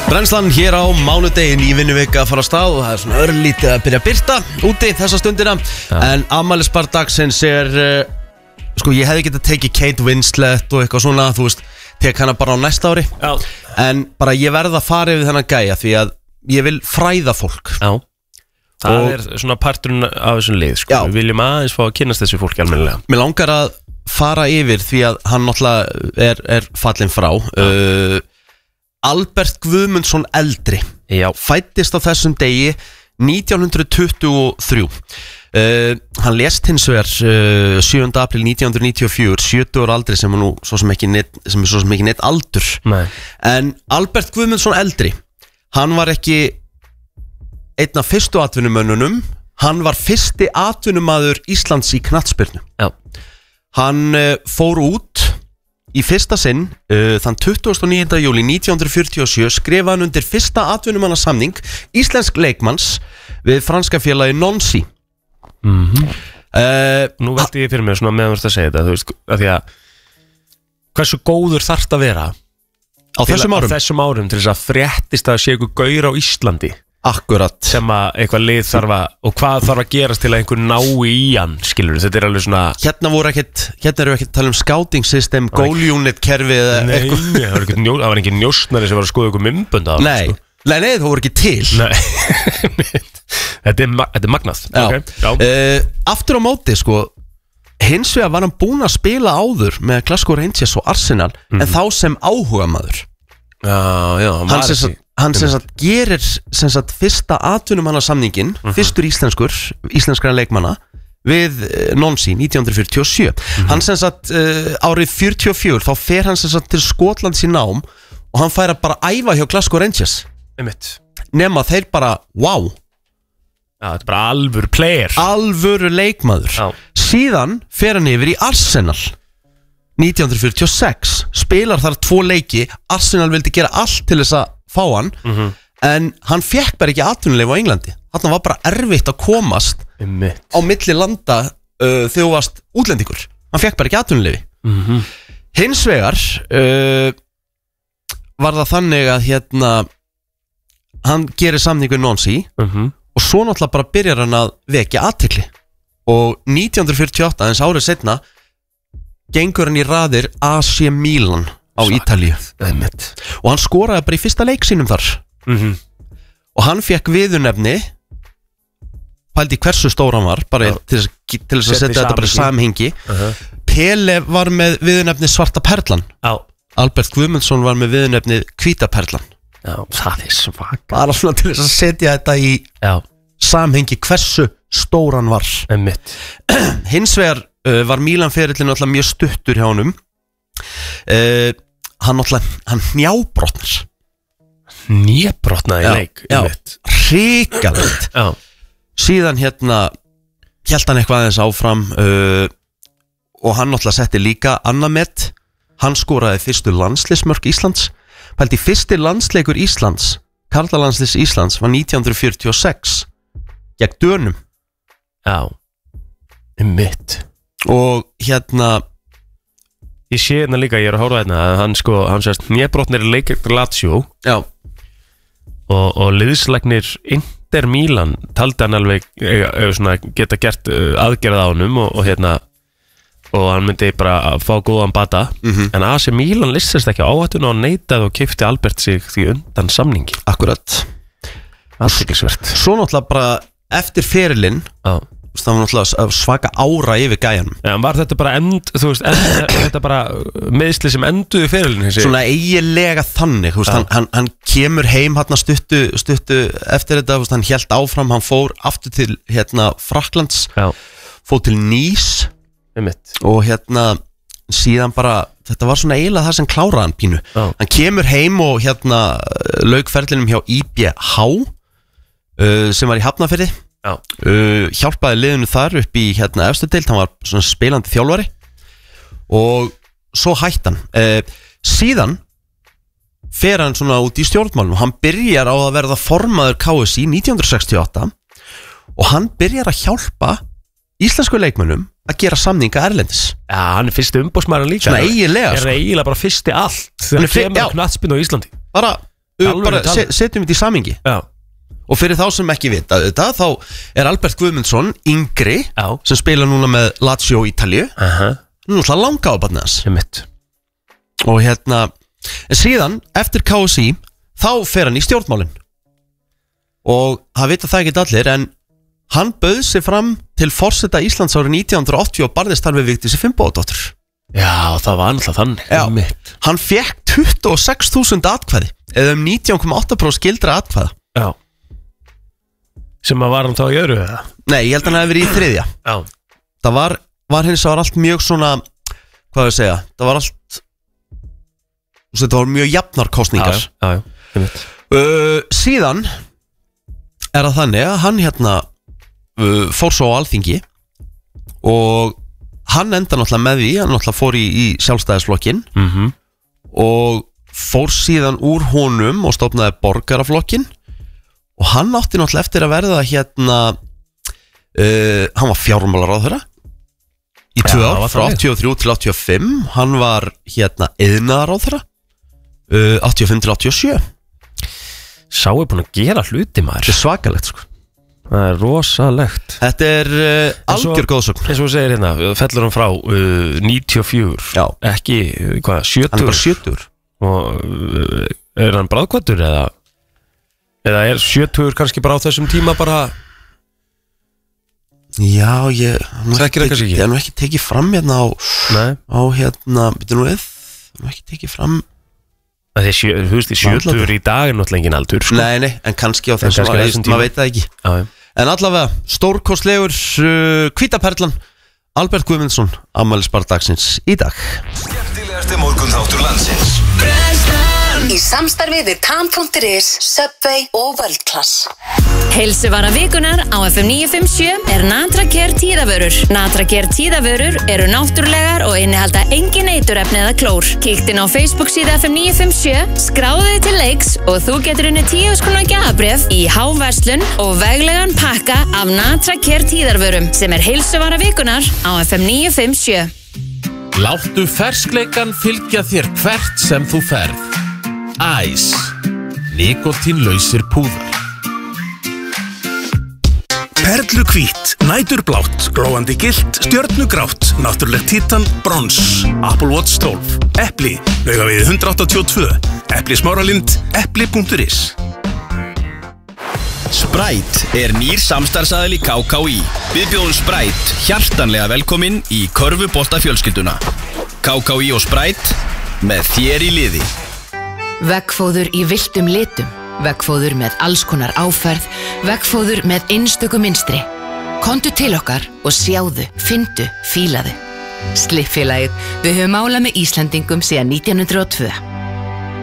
Brennslan hér á mánudegin í vinnuvika að fara á stað og það svona örlítið að byrja að birta úti þessa stundina En afmælisbarn dagsins sko ég hefði getað tekið Kate Winslet og eitthvað svona, þú veist, tek hana bara á næsta ári En bara ég verð að fara yfir þennan gæja því að ég vil fræða fólk Það svona parturinn af þessum lið, sko. Við viljum aðeins fá að kynnast þessu fólki almennilega. Mér langar að fara yfir því að hann náttúrulega er fallinn frá Albert Guðmundsson eldri fæddist á þessum degi 1923 Hann lést hins vegar 7. apríl 1994 70 ára aldri sem er nú svo sem ekki neitt aldur En Albert Guðmundsson eldri hann var ekki einn af fyrstu atvinnumönnunum hann var fyrsti atvinnumaður Íslands í knattspyrnu Hann fór út í fyrsta sinn þann 29. júlí 1947 skrifaði hann undir fyrsta atvinnumannasamning íslensk leikmanns við franska félagi Nancy Nú veldi ég fyrir mig svona meðan þú ert að segja þetta þú veist, að því að hversu góður þarft að vera á þessum árum til þess að fréttist að sé ykkur gaur á Íslandi Akkurat sem að eitthvað lið þarf að og hvað þarf að gerast til að einhver nái í hann skilur þetta alveg svona Hérna eru ekki að tala scouting system goal unit kerfi eða eitthvað það var engin njósnari sem var að skoða ykkur mymbönd af Nei, það voru ekki til Þetta er magnað Aftur á móti sko hins vegar var hann búinn að spila áður með Glasgow Rangers og Arsenal en þá sem áhugamaður Hann sem sagt gerir sem sagt fyrsta atvinnumannasamningin fyrstur íslenskra leikmanna við Nancy 1947 Hann sem sagt árið 44 þá fer hann sem sagt til Skotlands í nám og hann fær að bara æfa hjá Glasgow Rangers nema þeir bara, wow þetta er bara alvöru player alvöru leikmaður Síðan fer hann yfir í Arsenal 1946 spilar þar 2 leiki Arsenal vildi gera allt til þess að fá hann en hann fekk bara ekki atvinnuleyfi á Englandi þarna var bara erfitt að komast á milli landa þegar þú varst útlendingur hann fekk bara ekki atvinnuleyfi Hins vegar var það þannig að hann gerir samning við Nancy og svo náttúrulega bara byrjar hann að vekja athygli og 1948 aðeins árið seinna gengur hann í raðir AC Milan á Ítalíu og hann skoraði bara í fyrsta leik sínum þar og hann fekk viðurnefni pældi hversu stór hann var bara til þess að setja þetta bara í samhengi Pele var með viðurnefni Svarta Perlan Albert Guðmundsson var með viðurnefni Hvíta Perlan það er svaka bara svona til þess að setja þetta í samhengi hversu stór hann var Hins vegar var Mílan-ferillin alltaf mjög stuttur hjá honum hann njábrotnar í leik hrikalegt síðan hélt hann eitthvað aðeins áfram og hann alltaf setti líka annað met hann skoraði fyrstu landsliðsmörk Íslands pældi fyrsti landsleikur Íslands karlalandsliðs Íslands var 1946 gegn Dönum og ég sé hérna líka, ég er að hóra hérna að hann sérst nýjabrotnir í leik Lazio og liðslegnir Inter Milan taldi hann alveg geta gert aðgerð á honum og hann myndi bara að fá góðan bata en AC Milan listast ekki á hættuna og neitaði og keypti Albert sig því undan samningi Akkurat Athyglisvert Svo náttúrulega bara eftir ferilinn það var náttúrulega svaka ára yfir gæjanum var þetta bara þetta bara meðsli sem enduði ferilinn Svona eiginlega þannig hann kemur heim stuttu eftir þetta hann hélt áfram, hann fór aftur til Frakklands fór til Nice og síðan bara þetta var svona eiginlega það sem kláraði hann pínu hann kemur heim og lauk ferlinum hjá IBH sem var í Hafnarfirði hjálpaði liðinu þar upp í efstu deild, hann var svona spilandi þjálfari og svo hætti hann síðan fer hann svona út í stjórnmálum hann byrjar á að verða formaður KSÍ 1968 og hann byrjar að hjálpa íslensku leikmönnum að gera samninga erlendis hann er fyrsti umbóðsmaðurinn líka svona eiginlega eiginlega bara fyrsti allt þegar kemur knattspyrnu á Íslandi bara bara setjum þetta í samhengi. Og fyrir þá sem ekki vita þetta, þá Albert Guðmundsson yngri sem spila núna með Lazio Ítalíu. Nú ætla að langa á barnið hans. Og en síðan, eftir KSÍ, þá fer hann í stjórnmálin. Og það vita það ekki allir, en hann bauð sig fram til forseta Íslands árið 1980 og barðist þar við Vigdísi Finnbogadóttur. Já, það var alltaf þannig. Hann fekk 26.000 atkvæði, eða 19,8% gildra atkvæða. Já. Sem að var hann þá í öðru, eða? Nei, ég held að hann hefði verið í þriðja. Já. Það var hins vegar allt mjög svona, hvað ég segja, það var allt, þetta var mjög jafnar kosningar. Síðan það þannig að hann fór svo á Alþingi og hann enda náttúrulega með því, hann náttúrulega fór í sjálfstæðisflokkin og fór síðan úr honum og stofnaði borgaraflokkin og hann átti náttúrulega eftir að verða hann var fjármálaráðherra í 2 ár, frá 83 til 85, hann var iðnaðarráðherra 85 til 87. Sá búin að gera hluti maður. Þetta svakalegt sko. Það rosalegt. Þetta algjör góðsögn. Eins og þú segir fellur hann frá 94. Ekki, hvað, 70? Hann bara 70. Og hann bráðkvættur eða 70 kannski bara á þessum tíma bara? Já, ég hef nú ekki tekið fram á byrju nú ekki tekið fram. Því 70 í dag náttúrulega engin aldur sko. Nei, en kannski á þessum maður veit það ekki. En allavega, stórkostlegur hvítaperlan Albert Guðmundsson, afmælisbarn dagsins í dag. Skemmtilegasti morgunþáttur landsins. Í samstarfi við Tam.is, Subway og World Class. Heilsuvara vikunar á FM 957 NatraCare tíðavörur. NatraCare tíðavörur eru náttúrulegar og innihalda engin eiturefni eða klór. Kíktu inn á Facebook síðu FM 957, skráðu þig til leiks og þú getur unnið 10.000 króna gjafabréf í háverslun og veglegan pakka af NatraCare tíðavörum sem heilsuvara vikunar á FM 957. Láttu ferskleikan fylgja þér hvert sem þú ferð. Æs, nikotínlausir púðar. Perluhvít, næturblátt, glóandi gylt, stjörnugrátt, náttúrulegt títan, brons, Apple Watch 12, epli, Laugaveið 182, epli Smáralind, epli.is. Sprite nýr samstarfsaðili KKÍ. Við bjóðum Sprite hjartanlega velkomin í körfubolta fjölskylduna. KKÍ og Sprite með þér í liði. Veggfóður í villtum litum, veggfóður með alls konar áferð, veggfóður með einstöku mynstri. Komdu til okkar og sjáðu, fyndu, fílaðu. Slippfélagið, við höfum málað með Íslendingum síðan 1902.